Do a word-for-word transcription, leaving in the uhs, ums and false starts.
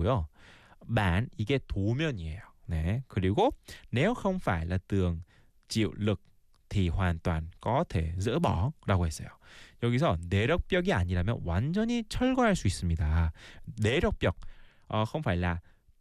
되고요. 반 이게 도면이에요. 네. 그리고 nếu không phải là tường chịu lực thì hoàn toàn có thể dỡ bỏ 라고 했어요. 여기서 내력벽이 아니라면 완전히 철거할 수 있습니다. 내력벽 어, không phải là